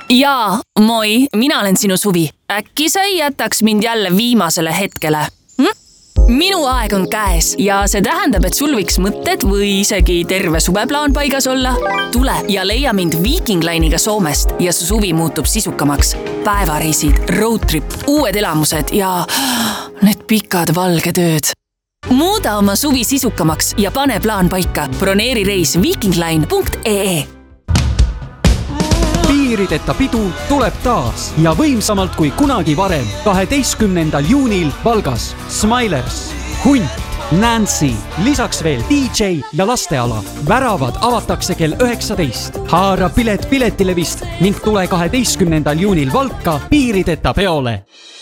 Jaa, moi, mina olen sinu Suvi. Äkki sa ei jätaks mind jälle viimasele hetkele? Minu aeg on käes ja see tähendab, et sul võiks mõtted või isegi terve suveplaan paigas olla. Tule ja leia mind Viking Line'iga Soomest ja su suvi muutub sisukamaks. Päevareisid, roadtrip, uued elamused ja need pikad valged ööd. Muuda oma suvi sisukamaks ja pane plaan paika. Broneeri reis vikingline.ee. Piirideta pidu tuleb taas ja võimsamalt kui kunagi varem 12. juunil Valgas. Smilers, Hunt, Nancy, lisaks veel DJ ja lasteala. Väravad avatakse kell 19. Haara pilet piletilevist ning tule 12. juunil Valka piirideta peole.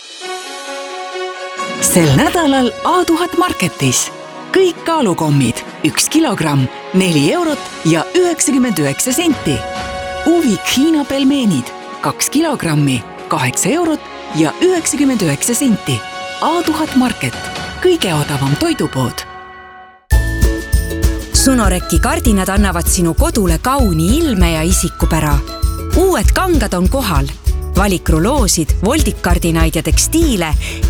Sel nädalal A1000 Marketis. Kõik kaalukommid 1 kilogramm 4 eurot ja 99 senti. Uvik Hiina pelmeenid 2 kilogrammi 8 eurot ja 99 senti. A1000 Market, kõige odavam toidupood. Sunoreki kardinad annavad sinu kodule kauni ilme ja isikupära. Uued kangad on kohal. Valik ruloosid, voldikkardinaid ja tekstiile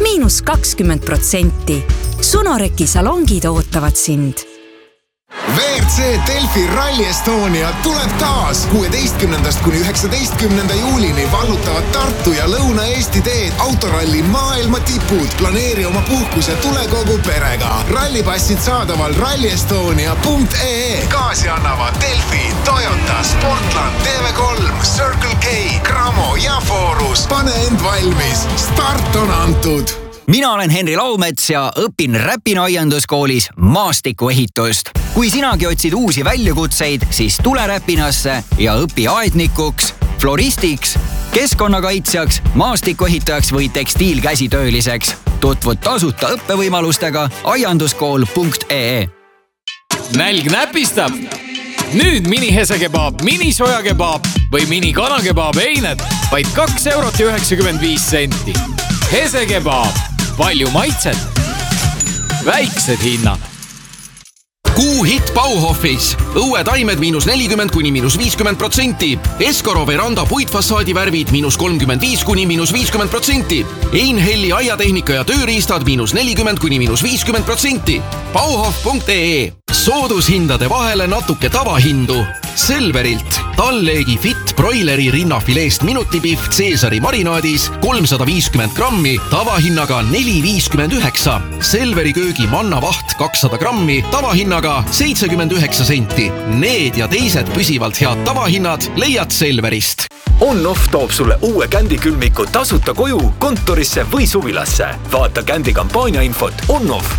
-20%. Sunoreki salongid ootavad sind. WRC Delfi Rally Estonia tuleb taas 16. kuni 19. juulini vallutavad Tartu ja Lõuna-Eesti teed autoralli maailma tipud. Planeeri oma puhkus ja tule kogu perega. Rallipassid saadaval rallyestonia.ee. Kaasi annavad Delfi, Toyota, Sportland, TV3, Circle K, Cramo ja Forus. Pane end valmis. Start on antud. Mina olen Henri Laumets ja õpin Räpina aianduskoolis maastikuehitust. Kui sinagi otsid uusi väljakutseid, siis tule Räpinasse ja õpi aednikuks, floristiks, keskkonnakaitsjaks, maastikuehitajaks või tekstiilkäsitööliseks. Tutvud tasuta õppevõimalustega aianduskool.ee. Nälg näpistab! Nüüd minihesekebaab, minisojakebaab või minikanakebaab eined vaid 2 eurot ja 95 senti. Hesekebaab, palju maitset, väiksed hinnad. Kuuhitt Bauhofis. Õuetaimed -40 kuni -50%. Eskoro veranda puitfassaadi värvid -35 kuni -50%. Einhelli aiatehnika ja tööriistad -40 kuni -50%. Bauhof.ee. Soodushindade vahele natuke tavahindu. Selverilt talleegi fit broileri rinnafileest minutipihv Caesari marinaadis 350 grammi tavahinnaga 4,59. Selveri köögi mannavaht 200 grammi tavahinnaga 79 senti. Need ja teised püsivalt head tavahinnad leiad Selverist. On-Off toob sulle uue Kändi külmiku tasuta koju, kontorisse või suvilasse. Vaata Kändi kampaania infot On-Off.